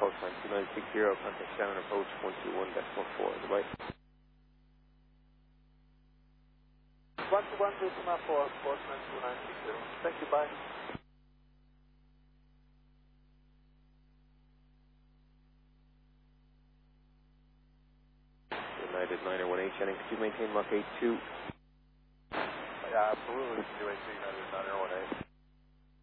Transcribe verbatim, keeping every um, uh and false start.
Postline two nine six zero, contact Shannon approach one two one decimal four, goodbye. one two one decimal four, Postline two nine six zero. Thank you, bye. United niner one eight, Shannon, could you maintain Mach eight two? Yeah, absolutely. United niner one eight.